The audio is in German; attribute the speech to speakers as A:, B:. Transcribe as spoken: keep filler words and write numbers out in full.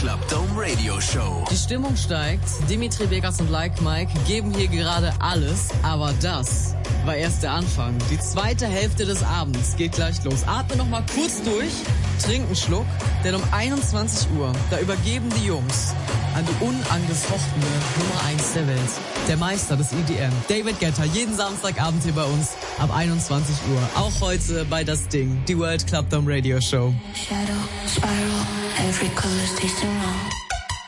A: Club Dome Radio Show.
B: Die Stimmung steigt. Dimitri Vegas und Like Mike geben hier gerade alles. Aber das war erst der Anfang. Die zweite Hälfte des Abends geht gleich los. Atme noch mal kurz durch, trink einen Schluck, denn um einundzwanzig Uhr, da übergeben die Jungs an die unangefochtene Nummer eins der Welt. Der Meister des E D M, David Guetta, jeden Samstagabend hier bei uns ab einundzwanzig Uhr. Auch heute bei Das Ding, die World Club Dome Radio Show.
C: Shadow, spiral, every color's tasting wrong.